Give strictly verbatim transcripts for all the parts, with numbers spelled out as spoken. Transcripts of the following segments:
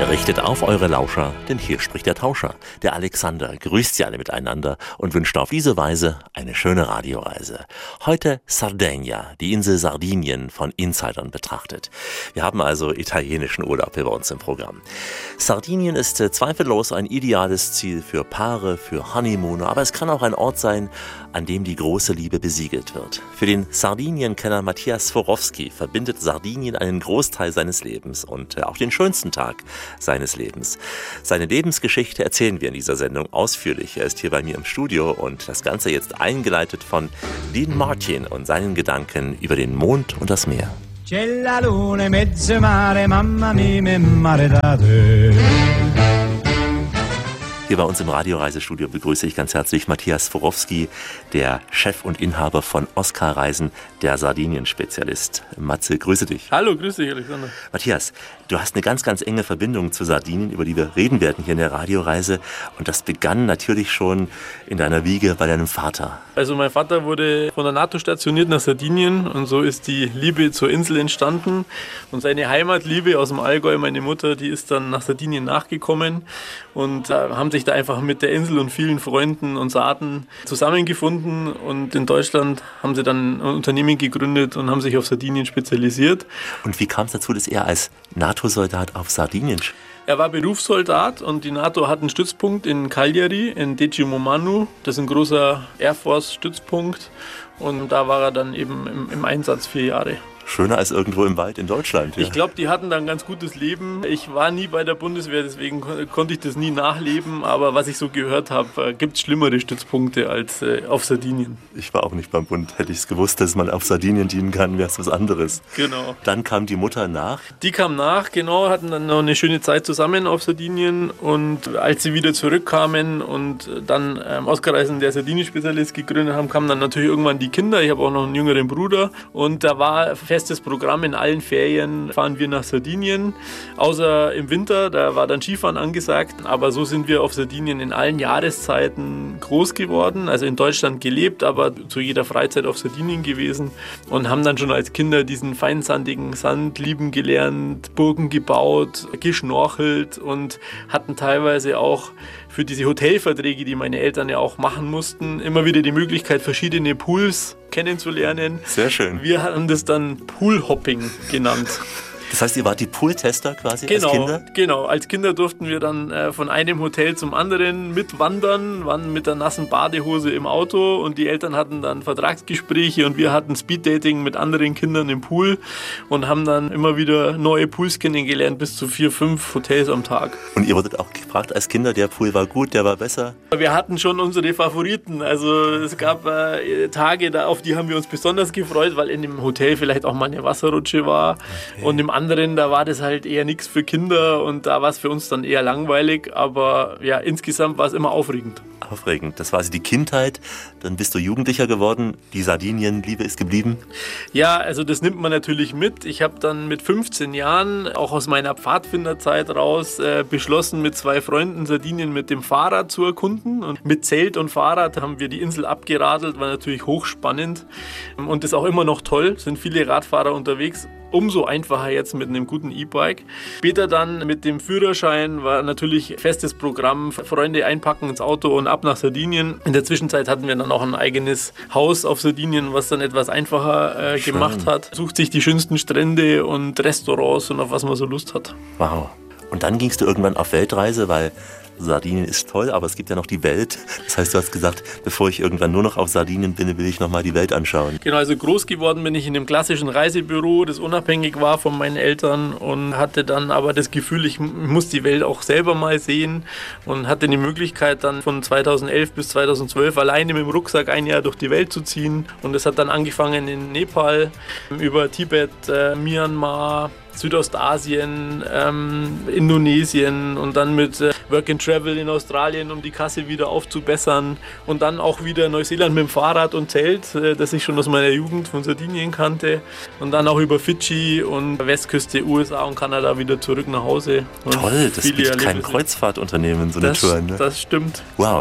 Richtet auf eure Lauscher, denn hier spricht der Tauscher. Der Alexander grüßt sie alle miteinander und wünscht auf diese Weise eine schöne Radioreise. Heute Sardegna, die Insel Sardinien von Insidern betrachtet. Wir haben also italienischen Urlaub hier bei uns im Programm. Sardinien ist äh, zweifellos ein ideales Ziel für Paare, für Honeymooner, aber es kann auch ein Ort sein, an dem die große Liebe besiegelt wird. Für den Sardinien-Kenner Matthias Sforowski verbindet Sardinien einen Großteil seines Lebens und äh, auch den schönsten Tag seines Lebens. Seine Lebensgeschichte erzählen wir in dieser Sendung ausführlich. Er ist hier bei mir im Studio und das Ganze jetzt eingeleitet von Dean Martin und seinen Gedanken über den Mond und das Meer. C'è la luna in mezzo mare, mamma mia, mi maredate. Hier bei uns im Radioreisestudio begrüße ich ganz herzlich Matthias Sforowski, der Chef und Inhaber von Oscar Reisen, der Sardinien-Spezialist. Matze, grüße dich. Hallo, grüße dich, Alexander. Matthias, du hast eine ganz, ganz enge Verbindung zu Sardinien, über die wir reden werden hier in der Radioreise. Und das begann natürlich schon in deiner Wiege bei deinem Vater. Also mein Vater wurde von der NATO stationiert nach Sardinien und so ist die Liebe zur Insel entstanden. Und seine Heimatliebe aus dem Allgäu, meine Mutter, die ist dann nach Sardinien nachgekommen und äh, haben sich da einfach mit der Insel und vielen Freunden und Saaten zusammengefunden. Und in Deutschland haben sie dann ein Unternehmen gegründet und haben sich auf Sardinien spezialisiert. Und wie kam es dazu, dass er als NATO-Soldat auf Sardinien? Er war Berufssoldat und die NATO hat einen Stützpunkt in Cagliari, in Decimomannu. Das ist ein großer Air Force-Stützpunkt und da war er dann eben im, im Einsatz vier Jahre. Schöner als irgendwo im Wald in Deutschland. Ja. Ich glaube, die hatten da ein ganz gutes Leben. Ich war nie bei der Bundeswehr, deswegen kon- konnte ich das nie nachleben. Aber was ich so gehört habe, äh, gibt es schlimmere Stützpunkte als äh, auf Sardinien. Ich war auch nicht beim Bund. Hätte ich es gewusst, dass man auf Sardinien dienen kann, wäre es was anderes. Genau. Dann kam die Mutter nach. Die kam nach, genau, hatten dann noch eine schöne Zeit zusammen auf Sardinien. Und als sie wieder zurückkamen und dann ähm, Oscar Reisen, der Sardinien-Spezialist, gegründet haben, kamen dann natürlich irgendwann die Kinder. Ich habe auch noch einen jüngeren Bruder. Und da war festes Programm, in allen Ferien fahren wir nach Sardinien, außer im Winter, da war dann Skifahren angesagt, aber so sind wir auf Sardinien in allen Jahreszeiten groß geworden, also in Deutschland gelebt, aber zu jeder Freizeit auf Sardinien gewesen und haben dann schon als Kinder diesen feinsandigen Sand lieben gelernt, Burgen gebaut, geschnorchelt und hatten teilweise auch für diese Hotelverträge, die meine Eltern ja auch machen mussten, immer wieder die Möglichkeit, verschiedene Pools kennenzulernen. Sehr schön. Wir haben das dann Poolhopping genannt. Das heißt, ihr wart die Pooltester quasi Genau, als Kinder? genau. Als Kinder durften wir dann äh, von einem Hotel zum anderen mitwandern, waren mit der nassen Badehose im Auto und die Eltern hatten dann Vertragsgespräche und wir hatten Speeddating mit anderen Kindern im Pool und haben dann immer wieder neue Pools kennengelernt, bis zu vier, fünf Hotels am Tag. Und ihr wurdet auch gefragt als Kinder, der Pool war gut, der war besser? Wir hatten schon unsere Favoriten. Also es gab äh, Tage, da, auf die haben wir uns besonders gefreut, weil in dem Hotel vielleicht auch mal eine Wasserrutsche war. Okay. Und im anderen, da war das halt eher nichts für Kinder und da war es für uns dann eher langweilig. Aber ja, insgesamt war es immer aufregend. Aufregend. Das war also die Kindheit. Dann bist du Jugendlicher geworden. Die Sardinien-Liebe ist geblieben? Ja, also das nimmt man natürlich mit. Ich habe dann mit fünfzehn Jahren, auch aus meiner Pfadfinderzeit raus, äh, beschlossen, mit zwei Freunden Sardinien mit dem Fahrrad zu erkunden. Und mit Zelt und Fahrrad haben wir die Insel abgeradelt, war natürlich hochspannend und ist auch immer noch toll. Es sind viele Radfahrer unterwegs. Umso einfacher jetzt mit einem guten E-Bike. Später dann mit dem Führerschein war natürlich festes Programm. Freunde einpacken ins Auto und ab nach Sardinien. In der Zwischenzeit hatten wir dann auch ein eigenes Haus auf Sardinien, was dann etwas einfacher äh, gemacht hat. Sucht sich die schönsten Strände und Restaurants und auf was man so Lust hat. Wow. Und dann gingst du irgendwann auf Weltreise, weil Sardinien ist toll, aber es gibt ja noch die Welt. Das heißt, du hast gesagt, bevor ich irgendwann nur noch auf Sardinien bin, will ich nochmal die Welt anschauen. Genau, also groß geworden bin ich in einem klassischen Reisebüro, das unabhängig war von meinen Eltern und hatte dann aber das Gefühl, ich muss die Welt auch selber mal sehen und hatte die Möglichkeit dann von zweitausendelf bis zweitausendzwölf alleine mit dem Rucksack ein Jahr durch die Welt zu ziehen. Und das hat dann angefangen in Nepal, über Tibet, äh, Myanmar, Südostasien, ähm, Indonesien und dann mit äh, Work and Travel in Australien, um die Kasse wieder aufzubessern und dann auch wieder Neuseeland mit dem Fahrrad und Zelt, äh, das ich schon aus meiner Jugend von Sardinien kannte und dann auch über Fidschi und Westküste U S A und Kanada wieder zurück nach Hause. Toll, das bietet kein Kreuzfahrtunternehmen, so eine das, Tour. Ne? Das stimmt. Wow.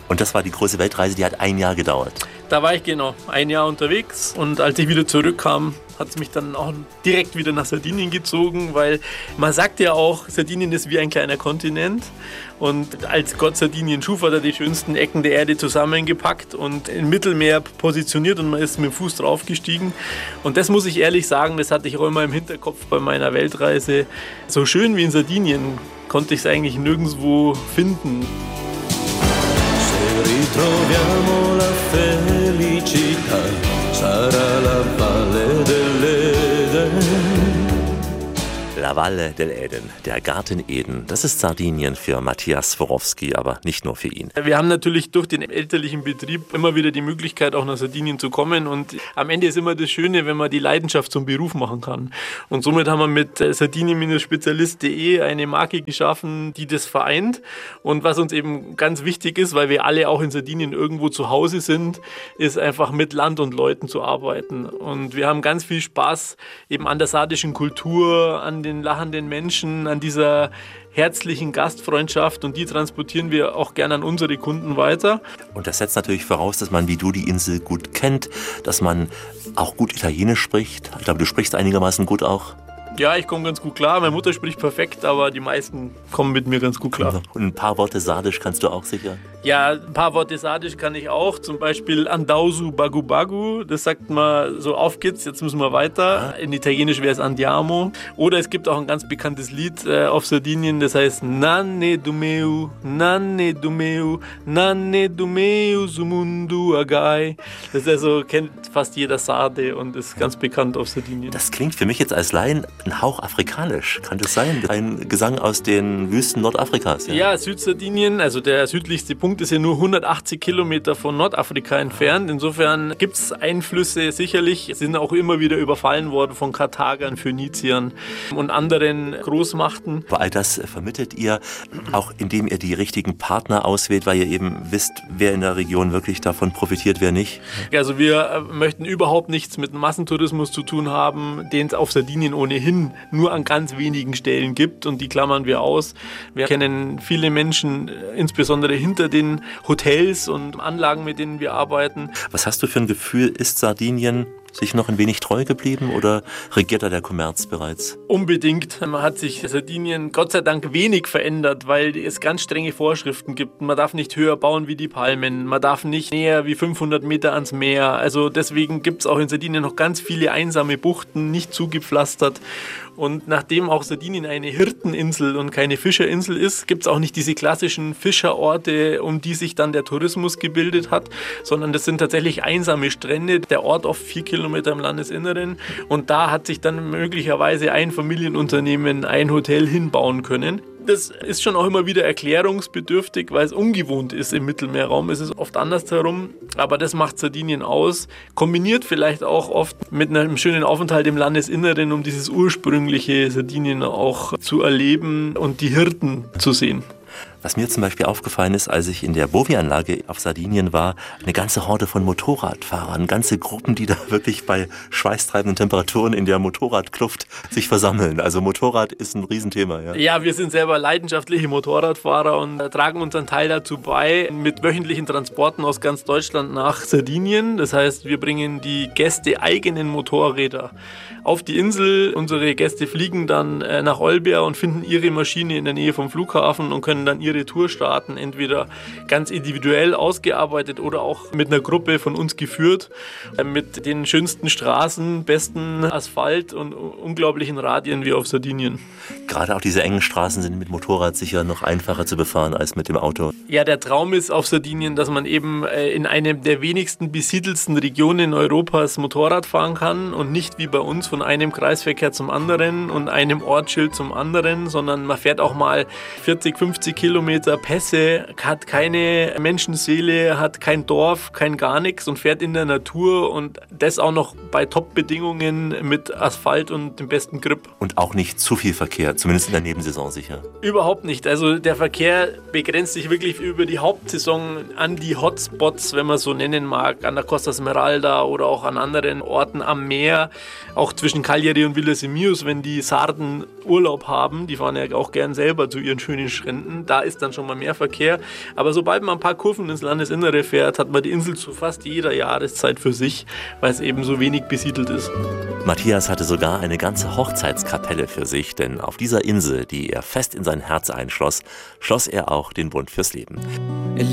Und das war die große Weltreise, die hat ein Jahr gedauert. Da war ich genau ein Jahr unterwegs und als ich wieder zurückkam, hat es mich dann auch direkt wieder nach Sardinien gezogen, weil man sagt ja auch, Sardinien ist wie ein kleiner Kontinent und als Gott Sardinien schuf, hat er die schönsten Ecken der Erde zusammengepackt und im Mittelmeer positioniert und man ist mit dem Fuß draufgestiegen und das muss ich ehrlich sagen, das hatte ich auch immer im Hinterkopf bei meiner Weltreise. So schön wie in Sardinien konnte ich es eigentlich nirgendwo finden. Ritroviamo la felicità, sarà la valle dell'Eden. La Valle del Eden, der Garten Eden. Das ist Sardinien für Matthias Swarovski, aber nicht nur für ihn. Wir haben natürlich durch den elterlichen Betrieb immer wieder die Möglichkeit, auch nach Sardinien zu kommen. Und am Ende ist immer das Schöne, wenn man die Leidenschaft zum Beruf machen kann. Und somit haben wir mit sardinien Spezialist punkt de eine Marke geschaffen, die das vereint. Und was uns eben ganz wichtig ist, weil wir alle auch in Sardinien irgendwo zu Hause sind, ist einfach mit Land und Leuten zu arbeiten. Und wir haben ganz viel Spaß eben an der sardischen Kultur, an den lachenden Menschen, an dieser herzlichen Gastfreundschaft und die transportieren wir auch gerne an unsere Kunden weiter. Und das setzt natürlich voraus, dass man wie du die Insel gut kennt, dass man auch gut Italienisch spricht. Ich glaube, du sprichst einigermaßen gut auch. Ja, ich komme ganz gut klar. Meine Mutter spricht perfekt, aber die meisten kommen mit mir ganz gut klar. Und ein paar Worte Sardisch kannst du auch sicher? Ja, ein paar Worte Sardisch kann ich auch. Zum Beispiel Andausu Bagu Bagu. Das sagt man so, auf geht's, jetzt müssen wir weiter. In Italienisch wäre es Andiamo. Oder es gibt auch ein ganz bekanntes Lied äh, auf Sardinien, das heißt Nanne du meu, Nanne du meu, Nanne du meu, Sumundu Agai. Das ist also, kennt fast jeder Sarde und ist ganz bekannt auf Sardinien. Das klingt für mich jetzt als Laien ein Hauch afrikanisch. Kann das sein? Ein Gesang aus den Wüsten Nordafrikas? Ja, ja, Südsardinien, also der südlichste Punkt ist ja nur hundertachtzig Kilometer von Nordafrika entfernt. Insofern gibt es Einflüsse sicherlich. Es sind auch immer wieder überfallen worden von Karthagern, Phöniziern und anderen Großmachten. Aber all das vermittelt ihr auch, indem ihr die richtigen Partner auswählt, weil ihr eben wisst, wer in der Region wirklich davon profitiert, wer nicht? Also wir möchten überhaupt nichts mit Massentourismus zu tun haben, den es auf Sardinien ohnehin nur an ganz wenigen Stellen gibt und die klammern wir aus. Wir kennen viele Menschen, insbesondere hinter den Hotels und Anlagen, mit denen wir arbeiten. Was hast du für ein Gefühl, ist Sardinien sich noch ein wenig treu geblieben oder regiert da der Kommerz bereits? Unbedingt. Man hat sich Sardinien Gott sei Dank wenig verändert, weil es ganz strenge Vorschriften gibt. Man darf nicht höher bauen wie die Palmen, man darf nicht näher wie fünfhundert Meter ans Meer. Also deswegen gibt es auch in Sardinien noch ganz viele einsame Buchten, nicht zugepflastert. Und nachdem auch Sardinien eine Hirteninsel und keine Fischerinsel ist, gibt es auch nicht diese klassischen Fischerorte, um die sich dann der Tourismus gebildet hat, sondern das sind tatsächlich einsame Strände. Der Ort oft vier Kilometer im Landesinneren und da hat sich dann möglicherweise ein Familienunternehmen ein Hotel hinbauen können. Das ist schon auch immer wieder erklärungsbedürftig, weil es ungewohnt ist im Mittelmeerraum. Es ist oft andersherum, aber das macht Sardinien aus. Kombiniert vielleicht auch oft mit einem schönen Aufenthalt im Landesinneren, um dieses ursprüngliche Sardinien auch zu erleben und die Hirten zu sehen. Was mir zum Beispiel aufgefallen ist, als ich in der Bovi-Anlage auf Sardinien war, eine ganze Horde von Motorradfahrern, ganze Gruppen, die da wirklich bei schweißtreibenden Temperaturen in der Motorradkluft sich versammeln. Also Motorrad ist ein Riesenthema. Ja, ja, wir sind selber leidenschaftliche Motorradfahrer und tragen unseren Teil dazu bei mit wöchentlichen Transporten aus ganz Deutschland nach Sardinien. Das heißt, wir bringen die Gäste eigenen Motorräder auf die Insel. Unsere Gäste fliegen dann nach Olbia und finden ihre Maschine in der Nähe vom Flughafen und können dann ihre Tour starten, entweder ganz individuell ausgearbeitet oder auch mit einer Gruppe von uns geführt, mit den schönsten Straßen, besten Asphalt und unglaublichen Radien wie auf Sardinien. Gerade auch diese engen Straßen sind mit Motorrad sicher noch einfacher zu befahren als mit dem Auto. Ja, der Traum ist auf Sardinien, dass man eben in einer der wenigsten besiedelsten Regionen Europas Motorrad fahren kann und nicht wie bei uns von einem Kreisverkehr zum anderen und einem Ortsschild zum anderen, sondern man fährt auch mal vierzig, fünfzig Kilometer Pässe, hat keine Menschenseele, hat kein Dorf, kein gar nichts und fährt in der Natur und das auch noch bei Top-Bedingungen mit Asphalt und dem besten Grip. Und auch nicht zu viel Verkehr, zumindest in der Nebensaison sicher. Überhaupt nicht. Also der Verkehr begrenzt sich wirklich über die Hauptsaison an die Hotspots, wenn man so nennen mag, an der Costa Smeralda oder auch an anderen Orten am Meer, auch zwischen Cagliari und Villasimius, wenn die Sarden Urlaub haben, die fahren ja auch gern selber zu ihren schönen Stränden, da ist dann schon mal mehr Verkehr. Aber sobald man ein paar Kurven ins Landesinnere fährt, hat man die Insel zu fast jeder Jahreszeit für sich, weil es eben so wenig besiedelt ist. Matthias hatte sogar eine ganze Hochzeitskapelle für sich, denn auf dieser Insel, die er fest in sein Herz einschloss, schloss er auch den Bund fürs Leben.